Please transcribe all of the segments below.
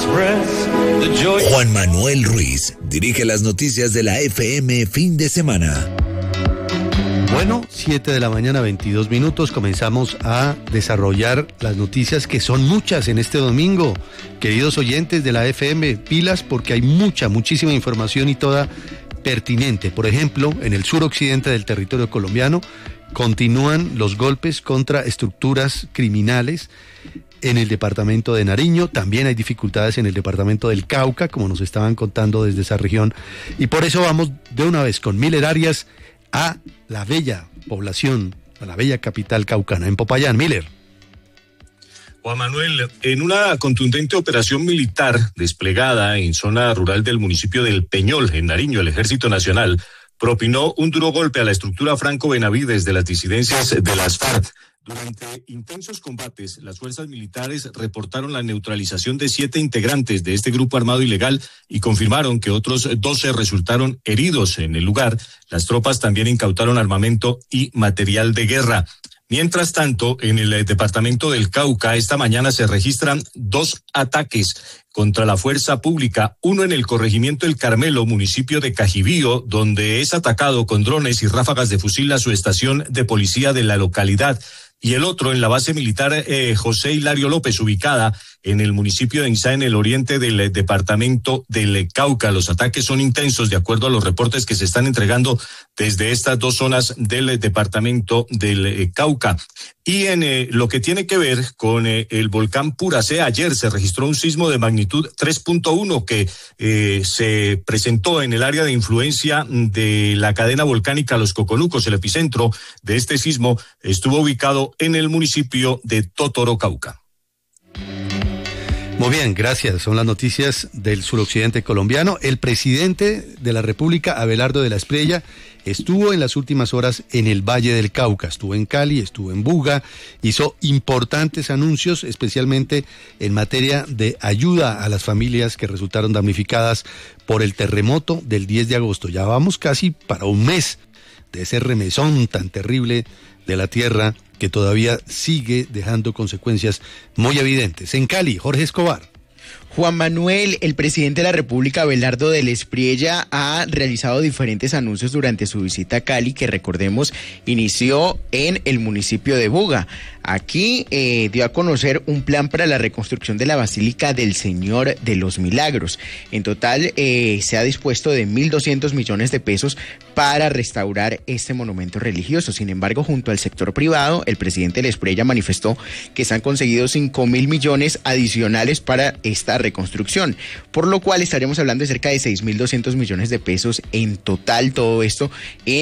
Juan Manuel Ruiz dirige las noticias de la FM fin de semana. Bueno, 7 de la mañana, 22 minutos, comenzamos a desarrollar las noticias que son muchas en este domingo. Queridos oyentes de la FM, pilas porque hay muchísima información y toda pertinente. Por ejemplo, en el suroccidente del territorio colombiano continúan los golpes contra estructuras criminales. En el departamento de Nariño también hay dificultades en el departamento del Cauca, como nos estaban contando desde esa región. Y por eso vamos de una vez con Miller Arias a la bella población, a la bella capital caucana, en Popayán. Miller. Juan Manuel, en una contundente operación militar desplegada en zona rural del municipio del Peñol, en Nariño, el Ejército Nacional propinó un duro golpe a la estructura Franco Benavides de las disidencias de las FARC. Durante intensos combates, las fuerzas militares reportaron la neutralización de 7 integrantes de este grupo armado ilegal y confirmaron que otros 12 resultaron heridos en el lugar. Las tropas también incautaron armamento y material de guerra. Mientras tanto, en el departamento del Cauca, esta mañana se registran 2 ataques contra la fuerza pública, uno en el corregimiento El Carmelo, municipio de Cajibío, donde es atacado con drones y ráfagas de fusil a su estación de policía de la localidad, y el otro en la base militar José Hilario López, ubicada en el municipio de Insá, en el oriente del departamento del Cauca. Los ataques son intensos, de acuerdo a los reportes que se están entregando desde estas 2 zonas del departamento del Cauca. Y en lo que tiene que ver con el volcán Puracé, ayer se registró un sismo de magnitud 3.1 que se presentó en el área de influencia de la cadena volcánica Los Coconucos. El epicentro de este sismo estuvo ubicado en el municipio de Totoro, Cauca. Muy bien, gracias. Son las noticias del suroccidente colombiano. El presidente de la República, Abelardo de la Espriella, estuvo en las últimas horas en el Valle del Cauca. Estuvo en Cali, estuvo en Buga, hizo importantes anuncios, especialmente en materia de ayuda a las familias que resultaron damnificadas por el terremoto del 10 de agosto. Ya vamos casi para un mes de ese remesón tan terrible de la tierra que todavía sigue dejando consecuencias muy evidentes. En Cali, Jorge Escobar. Juan Manuel, el presidente de la República, Abelardo de la Espriella, ha realizado diferentes anuncios durante su visita a Cali, que recordemos inició en el municipio de Buga. Aquí dio a conocer un plan para la reconstrucción de la Basílica del Señor de los Milagros. En total se ha dispuesto de 1.200 millones de pesos para restaurar este monumento religioso. Sin embargo, junto al sector privado, el presidente de la Espriella manifestó que se han conseguido 5.000 millones adicionales para esta reconstrucción, por lo cual estaremos hablando de cerca de 6.200 millones de pesos en total, todo esto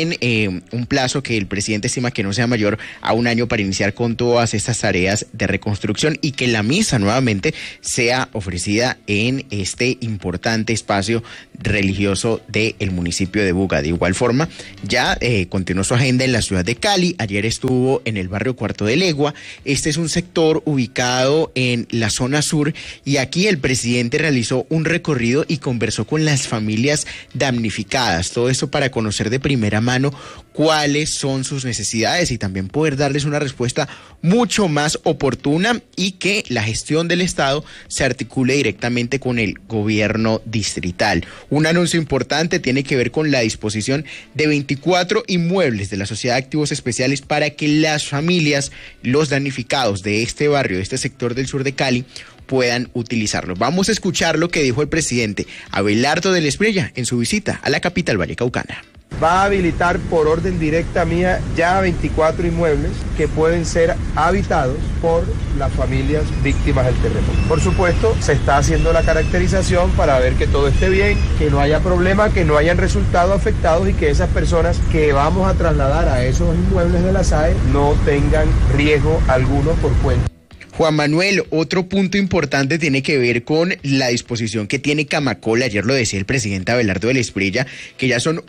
en un plazo que el presidente estima que no sea mayor a un año para iniciar con todas estas tareas de reconstrucción y que la misa nuevamente sea ofrecida en este importante espacio religioso del municipio de Buga. De igual forma, ya continuó su agenda en la ciudad de Cali. Ayer estuvo en el barrio Cuarto de Legua. Este es un sector ubicado en la zona sur y aquí el presidente realizó un recorrido y conversó con las familias damnificadas. Todo esto para conocer de primera mano cuáles son sus necesidades y también poder darles una respuesta mucho más oportuna y que la gestión del Estado se articule directamente con el gobierno distrital. Un anuncio importante tiene que ver con la disposición de 24 inmuebles de la Sociedad de Activos Especiales para que las familias, los damnificados de este barrio, de este sector del sur de Cali, puedan utilizarlo. Vamos a escuchar lo que dijo el presidente Abelardo de la Espriella en su visita a la capital vallecaucana. Va a habilitar por orden directa mía ya 24 inmuebles que pueden ser habitados por las familias víctimas del terremoto. Por supuesto, se está haciendo la caracterización para ver que todo esté bien, que no haya problema, que no hayan resultados afectados y que esas personas que vamos a trasladar a esos inmuebles de la SAE no tengan riesgo alguno por cuenta. Juan Manuel, otro punto importante tiene que ver con la disposición que tiene Camacol. Ayer lo decía el presidente Abelardo de la Espriella, que ya son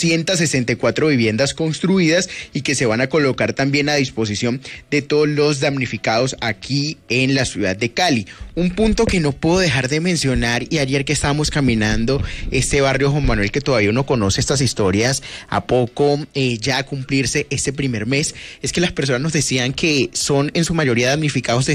864 viviendas construidas y que se van a colocar también a disposición de todos los damnificados aquí en la ciudad de Cali. Un punto que no puedo dejar de mencionar, y ayer que estábamos caminando este barrio, Juan Manuel, que todavía uno conoce estas historias, a poco ya a cumplirse este primer mes, es que las personas nos decían que son en su mayoría damnificados de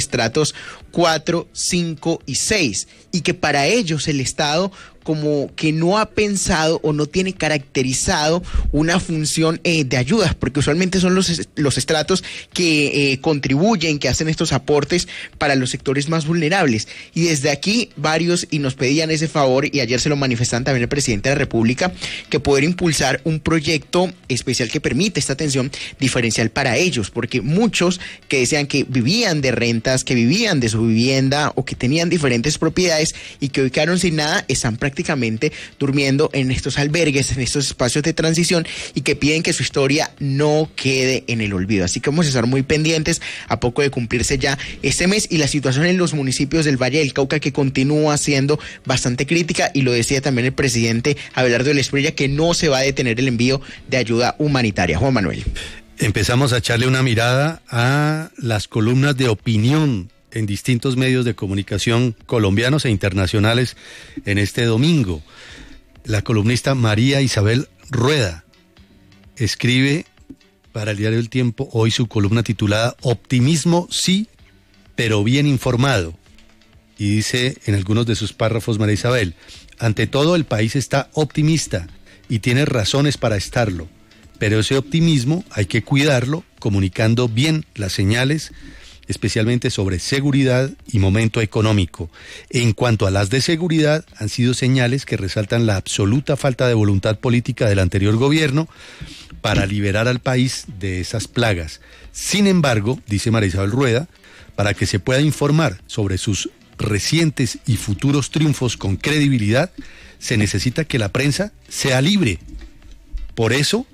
estratos 4, 5 y 6, y que para ellos el Estado como que no ha pensado o no tiene caracterizado una función de ayudas, porque usualmente son los estratos que contribuyen, que hacen estos aportes para los sectores más vulnerables. Y desde aquí varios y nos pedían ese favor, y ayer se lo manifestaban también el presidente de la República, que poder impulsar un proyecto especial que permite esta atención diferencial para ellos, porque muchos que decían que vivían de rentas, que vivían de su vivienda o que tenían diferentes propiedades y que hoy quedaron sin nada, están prácticamente durmiendo en estos albergues, en estos espacios de transición, y que piden que su historia no quede en el olvido. Así que vamos a estar muy pendientes a poco de cumplirse ya este mes, y la situación en los municipios del Valle del Cauca, que continúa siendo bastante crítica, y lo decía también el presidente Abelardo del Espriella, que no se va a detener el envío de ayuda humanitaria. Juan Manuel. Empezamos a echarle una mirada a las columnas de opinión en distintos medios de comunicación colombianos e internacionales en este domingo. La columnista María Isabel Rueda escribe para el diario El Tiempo hoy su columna titulada Optimismo sí, pero bien informado. Y dice en algunos de sus párrafos María Isabel: ante todo el país está optimista y tiene razones para estarlo, pero ese optimismo hay que cuidarlo comunicando bien las señales, especialmente sobre seguridad y momento económico. En cuanto a las de seguridad, han sido señales que resaltan la absoluta falta de voluntad política del anterior gobierno para liberar al país de esas plagas. Sin embargo, dice María Isabel Rueda, para que se pueda informar sobre sus recientes y futuros triunfos con credibilidad, se necesita que la prensa sea libre. Por eso,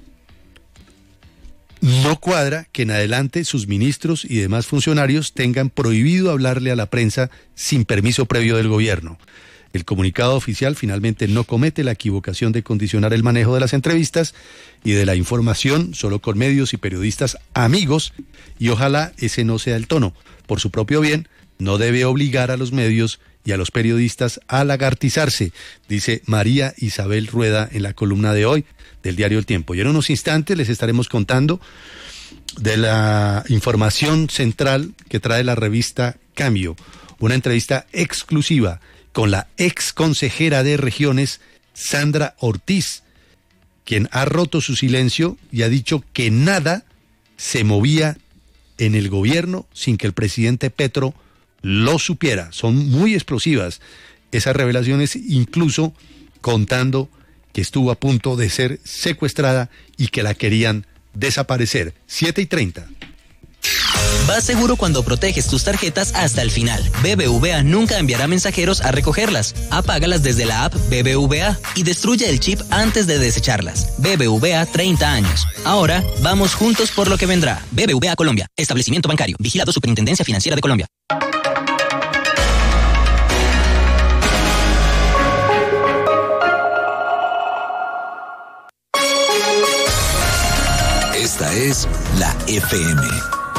no cuadra que en adelante sus ministros y demás funcionarios tengan prohibido hablarle a la prensa sin permiso previo del gobierno. El comunicado oficial finalmente no comete la equivocación de condicionar el manejo de las entrevistas y de la información solo con medios y periodistas amigos, y ojalá ese no sea el tono. Por su propio bien, no debe obligar a los medios y a los periodistas a lagartizarse, dice María Isabel Rueda en la columna de hoy del diario El Tiempo. Y en unos instantes les estaremos contando de la información central que trae la revista Cambio, una entrevista exclusiva con la ex consejera de Regiones, Sandra Ortiz, quien ha roto su silencio y ha dicho que nada se movía en el gobierno sin que el presidente Petro lo supiera. Son muy explosivas esas revelaciones, incluso contando que estuvo a punto de ser secuestrada y que la querían desaparecer. 7:30. Vas seguro cuando proteges tus tarjetas hasta el final. BBVA nunca enviará mensajeros a recogerlas. Apágalas desde la app BBVA y destruye el chip antes de desecharlas. BBVA 30 años. Ahora vamos juntos por lo que vendrá. BBVA Colombia. Establecimiento bancario. Vigilado Superintendencia Financiera de Colombia. Esta es la FM.